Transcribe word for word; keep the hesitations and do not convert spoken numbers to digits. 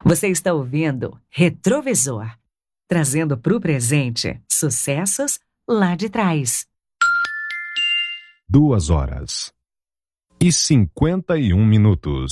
Você está ouvindo Retrovisor, trazendo para o presente sucessos lá de trás. Duas horas e cinquenta e um minutos.